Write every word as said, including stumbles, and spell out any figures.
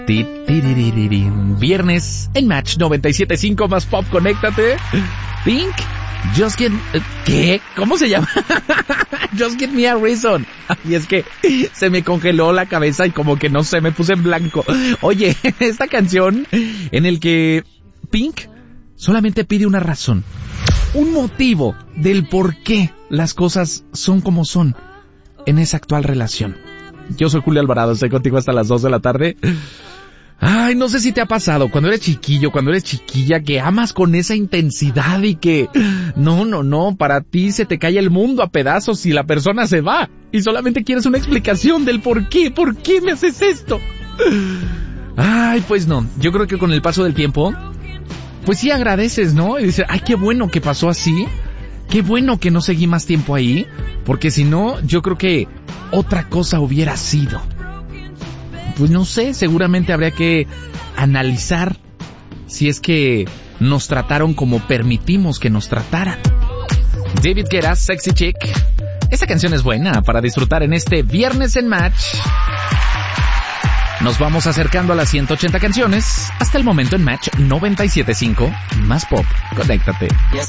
Ti, tiriririrí. Viernes en Match noventa y siete punto cinco más pop, conéctate. Pink, Just Get... ¿Qué? ¿Cómo se llama? Just Give Me a Reason. Y es que se me congeló la cabeza y como que no sé, me puse en blanco. Oye, esta canción en el que Pink solamente pide una razón, un motivo del por qué las cosas son como son en esa actual relación. Yo soy Julio Alvarado, estoy contigo hasta las dos de la tarde. Ay, no sé si te ha pasado cuando eres chiquillo, cuando eres chiquilla, que amas con esa intensidad y que no, no, no, para ti se te cae el mundo a pedazos y la persona se va y solamente quieres una explicación del por qué, por qué me haces esto. Ay, pues no, yo creo que con el paso del tiempo, pues sí agradeces, ¿no? Y dices, ay, qué bueno que pasó así, qué bueno que no seguí más tiempo ahí, porque si no, yo creo que otra cosa hubiera sido. Pues no sé, seguramente habría que analizar si es que nos trataron como permitimos que nos trataran. David Guetta, Sexy Chick. Esta canción es buena para disfrutar en este viernes en Match. Nos vamos acercando a las ciento ochenta canciones hasta el momento en Match noventa y siete punto cinco más pop. Conéctate. Yes,